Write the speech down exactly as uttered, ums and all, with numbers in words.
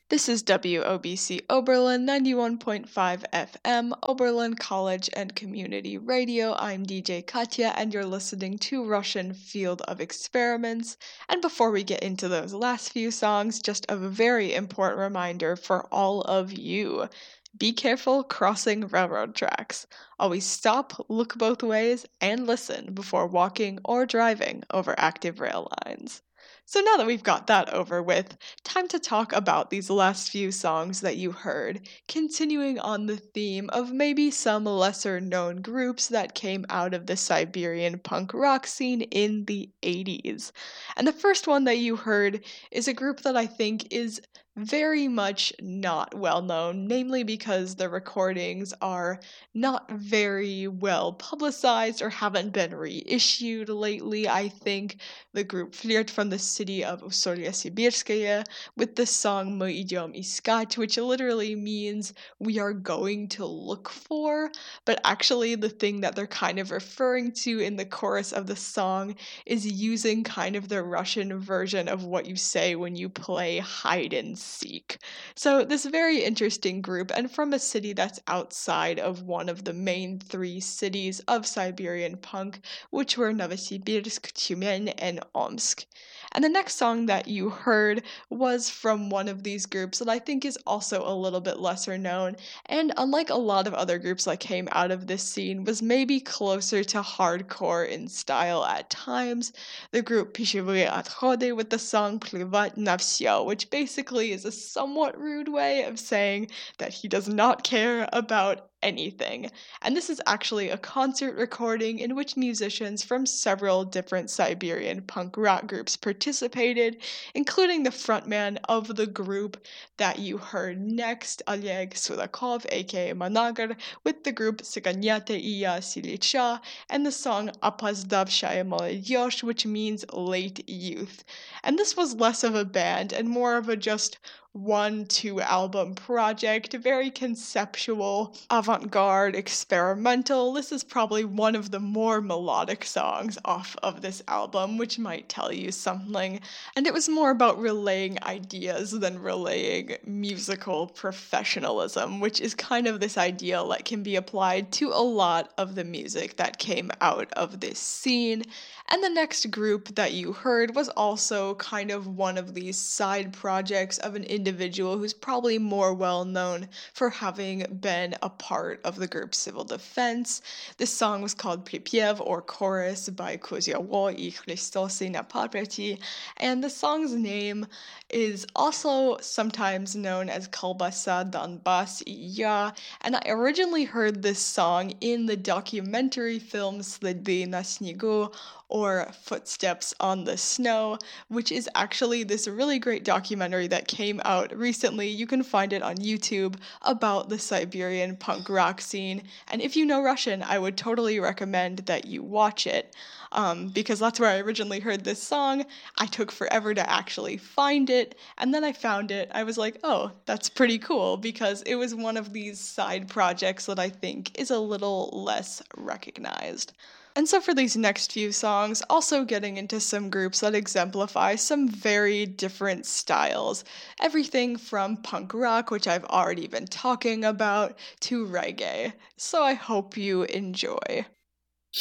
This is W O B C Oberlin ninety-one point five F M, Oberlin College and Community Radio. I'm D J Katya, and you're listening to Russian Field of Experiments. And before we get into those last few songs, just a very important reminder for all of you. Be careful crossing railroad tracks. Always stop, look both ways, and listen before walking or driving over active rail lines. So now that we've got that over with, time to talk about these last few songs that you heard, continuing on the theme of maybe some lesser known groups that came out of the Siberian punk rock scene in the eighties. And the first one that you heard is a group that I think is very much not well known, namely because the recordings are not very well publicized or haven't been reissued lately. I think the group Flirt from the city of Usolya Sibirskaya with the song Мы идем искать, which literally means we are going to look for, but actually the thing that they're kind of referring to in the chorus of the song is using kind of the Russian version of what you say when you play hide and seek. So this very interesting group, and from a city that's outside of one of the main three cities of Siberian punk, which were Novosibirsk, Tyumen, and Omsk. And the next song that you heard was from one of these groups that I think is also a little bit lesser known, and unlike a lot of other groups that came out of this scene, was maybe closer to hardcore in style at times. The group Pishevые Отходы with the song Плевать на всё, which basically is a somewhat rude way of saying that he does not care about anything. And this is actually a concert recording in which musicians from several different Siberian punk rock groups participated, including the frontman of the group that you heard next, Oleg Sulakov, aka Managar, with the group Siganята и я Silicha, and the song Опоздавшая молодежь, which means late youth. And this was less of a band and more of a just one two album project, very conceptual, avant-garde, experimental. This is probably one of the more melodic songs off of this album, which might tell you something. And it was more about relaying ideas than relaying musical professionalism, which is kind of this ideal that can be applied to a lot of the music that came out of this scene. And the next group that you heard was also kind of one of these side projects of an individual who's probably more well known for having been a part of the group Civil Defense. This song was called Pripyev, or Chorus, by Kozyawo и Christosy na Paprati, and the song's name is also sometimes known as Kolbasa Donbass и я, and I originally heard this song in the documentary film Следы на снегу, or Footsteps on the Snow, which is actually this really great documentary that came out recently. You can find it on YouTube about the Siberian punk rock scene, and if you know Russian, I would totally recommend that you watch it, um, because that's where I originally heard this song. I took forever to actually find it, and then I found it. I was like, oh, that's pretty cool, because it was one of these side projects that I think is a little less recognized. And so for these next few songs, also getting into some groups that exemplify some very different styles. Everything from punk rock, which I've already been talking about, to reggae. So I hope you enjoy.